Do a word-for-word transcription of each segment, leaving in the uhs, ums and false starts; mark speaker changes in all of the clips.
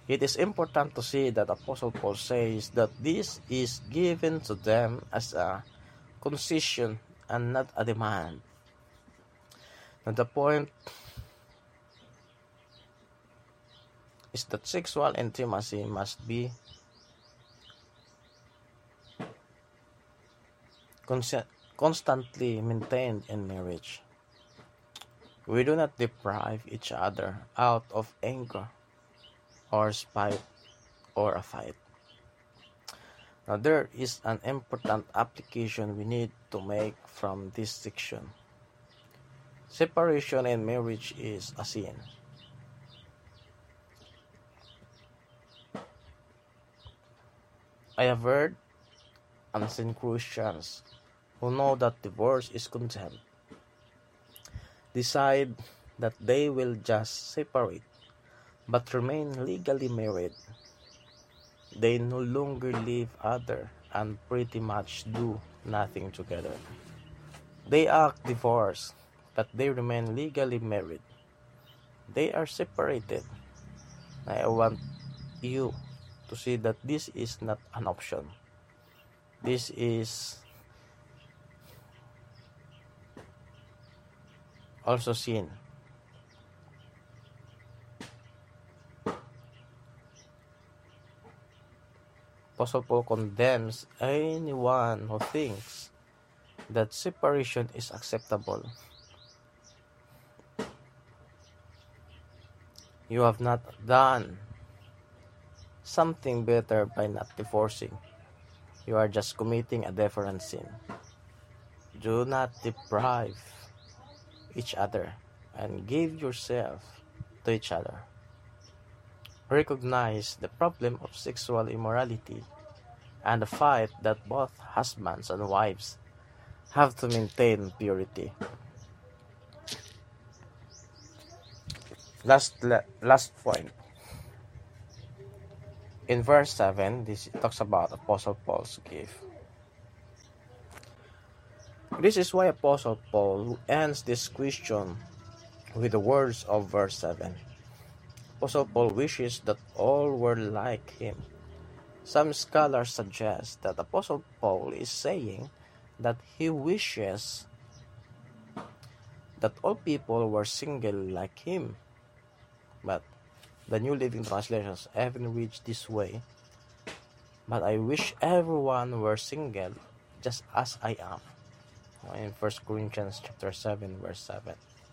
Speaker 1: It is important to see that Apostle Paul says that this is given to them as a concession and not a demand. And the point is that sexual intimacy must be constantly maintained in marriage. We do not deprive each other out of anger or spite or a fight. Now, there is an important application we need to make from this section. Separation in marriage is a sin. I have heard and seen Christians who know that divorce is contempt decide that they will just separate but remain legally married. They no longer live other and pretty much do nothing together. They act divorced, but they remain legally married. They are separated. I want you to see that this is not an option. This is also sin. Apostle Paul condemns anyone who thinks that separation is acceptable. You have not done something better by not divorcing. You are just committing a different sin. Do not deprive each other and give yourself to each other. Recognize the problem of sexual immorality and the fight that both husbands and wives have to maintain purity. Last last point. In verse seven, this talks about Apostle Paul's gift. This is why Apostle Paul ends this question with the words of verse seven. Apostle Paul wishes that all were like him. Some scholars suggest that Apostle Paul is saying that he wishes that all people were single like him. But the New Living Translations haven't reached this way. But I wish everyone were single just as I am. In First Corinthians chapter seven, verse seven.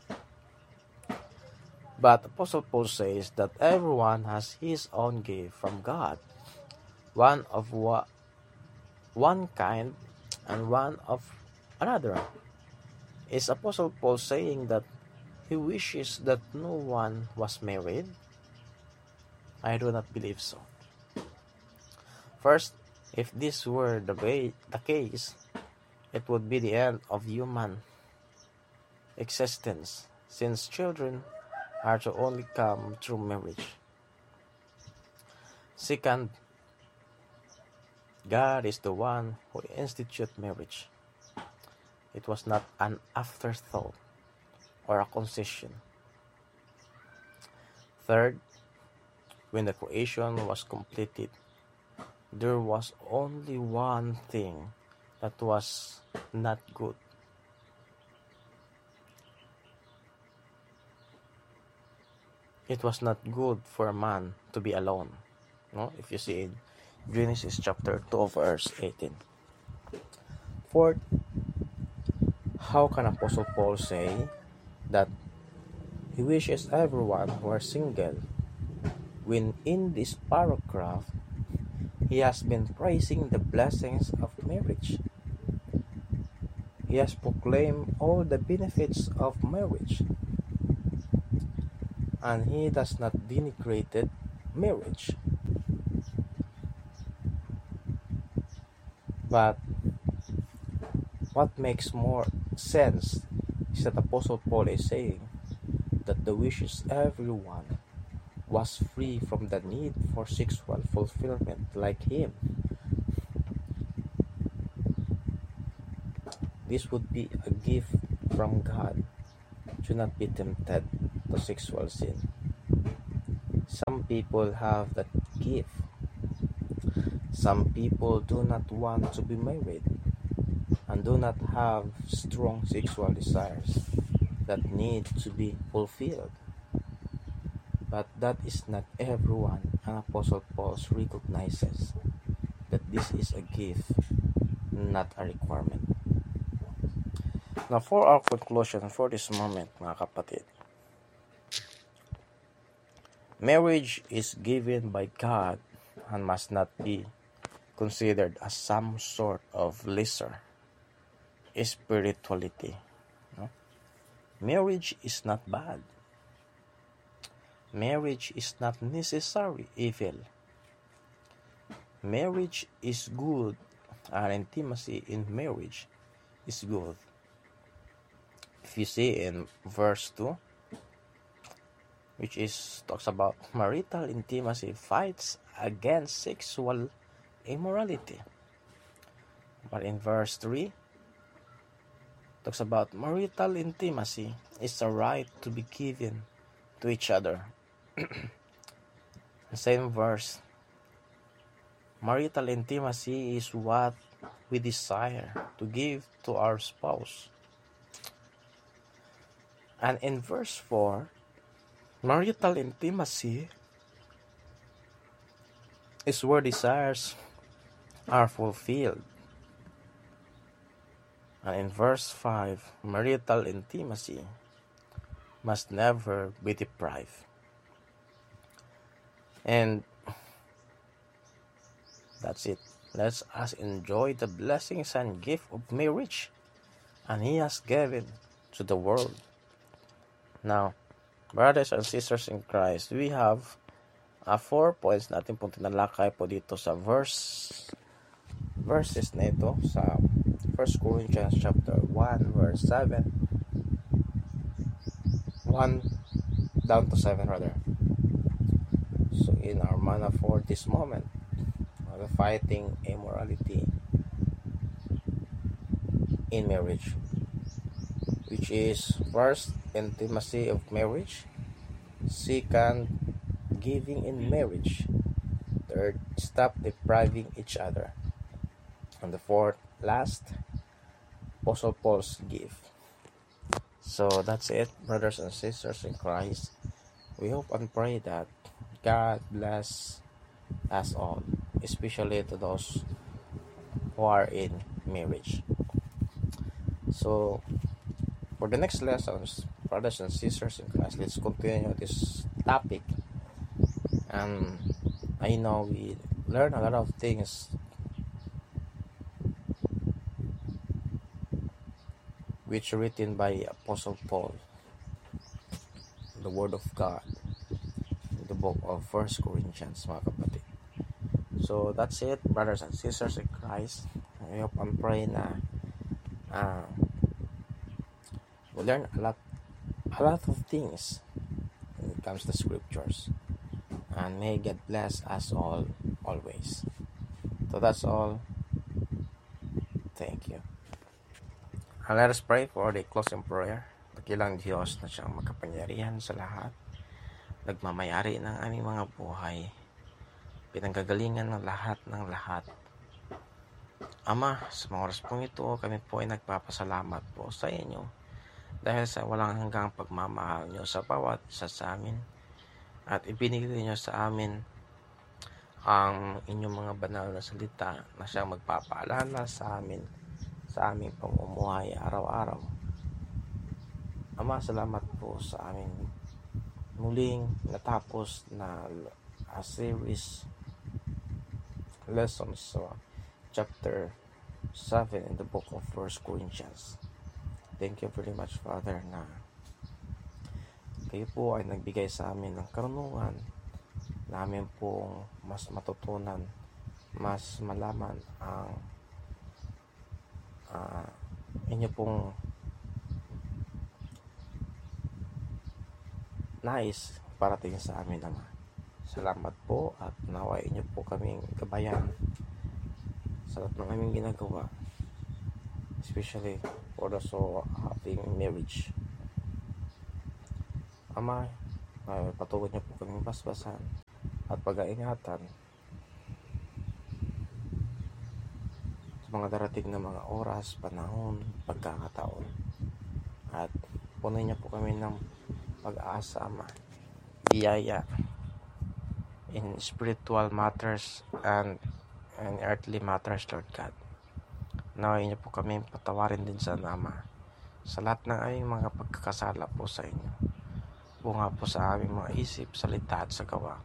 Speaker 1: But Apostle Paul says that everyone has his own gift from God, one of wa- one kind and one of another. Is Apostle Paul saying that he wishes that no one was married? I do not believe so. First, if this were the, way, the case, it would be the end of human existence, since children are to only come through marriage. Second, God is the one who instituted marriage. It was not an afterthought or a concession. Third, when the creation was completed, there was only one thing that was not good. It was not good for a man to be alone. No? If you see in Genesis chapter two, verse eighteen. Fourth, how can Apostle Paul say that he wishes everyone who are single when in this paragraph he has been praising the blessings of marriage? He has proclaimed all the benefits of marriage, and he does not denigrate marriage. But what makes more sense is that Apostle Paul is saying that the wishes everyone was free from the need for sexual fulfillment like him. This would be a gift from God. Do not be tempted to sexual sin. Some people have that gift. Some people do not want to be married and do not have strong sexual desires that need to be fulfilled. But that is not everyone, and Apostle Paul recognizes that this is a gift, not a requirement. Now for our conclusion for this moment, mga kapatid, marriage is given by God and must not be considered as some sort of lesser spirituality. No? Marriage is not bad. Marriage is not necessarily evil. Marriage is good, and intimacy in marriage is good. If you see in verse two, which is talks about marital intimacy fights against sexual immorality. But in verse three, talks about marital intimacy is a right to be given to each other. The same verse, marital intimacy is what we desire to give to our spouse. And in verse four, marital intimacy is where desires are fulfilled. And in verse five, marital intimacy must never be deprived. And that's it. Let us enjoy the blessings and gift of marriage, and He has given to the world. Now, brothers and sisters in Christ, we have uh, four points natin pong tinalakay po dito sa verse verses na ito sa First Corinthians chapter one verse seven, one down to seven rather. So in our manna for this moment, we're fighting immorality in marriage, which is first, intimacy of marriage; second, giving in marriage; third, stop depriving each other; and the fourth, last, Apostle Paul's gift. So that's it, brothers and sisters in Christ. We hope and pray that God bless us all, especially to those who are in marriage. So for the next lessons, brothers and sisters in Christ, let's continue this topic. And I know we learn a lot of things which are written by Apostle Paul, the Word of God, in the book of First Corinthians, mga kapatid. So that's it, brothers and sisters in Christ. I hope and pray na uh, we learn a lot, a lot of things when it comes to scriptures, and may God bless us all always. So that's all. Thank you. And let us pray for the closing prayer. Dakilang Diyos na siyang makapangyarihan sa lahat, nagmamayari ng aming mga buhay, pinanggagalingan ng lahat ng lahat. Ama, sa mga oras pong ito, kami po ay nagpapasalamat po sa inyo dahil sa walang hanggang pagmamahal nyo sa bawat isa sa amin, at ibinigay nyo sa amin ang inyong mga banal na salita na siyang magpapaalala sa amin sa aming pamumuhay araw-araw. Ama, salamat po sa aming muling natapos na a series lessons sa so, chapter seven in the book of First Corinthians. Thank you very much, Father, na kayo po ay nagbigay sa amin ng karunungan namin pong mas matutunan, mas malaman ang uh, inyo pong nais parating sa amin, Ama. Salamat po, at naway inyo po kaming gabayan sa lahat ng aming ginagawa, especially for those who are having marriage. Ama, uh, patuloy niyo po kaming basbasan at pag-aingatan sa mga darating na mga oras, panahon, pagkakataon. At punuin niya po kami ng pag-asa, Ama, biyaya in spiritual matters and, and earthly matters, Lord God. Naway niyo po kami patawarin din sa Ama sa lahat ng aming mga pagkakasala po sa inyo. Bunga po sa aming mga isip, salita at sa gawa.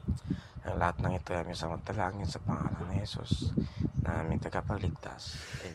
Speaker 1: Ang lahat ng ito ay aming samantalangin sa pangalan ng Jesus na aming tagapagligtas. Amen.